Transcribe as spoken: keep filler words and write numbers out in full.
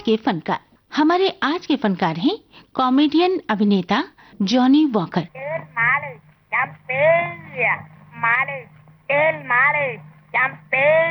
के फनकार। हमारे आज के फनकार हैं कॉमेडियन अभिनेता Johnny walker. Malu, jump, malu,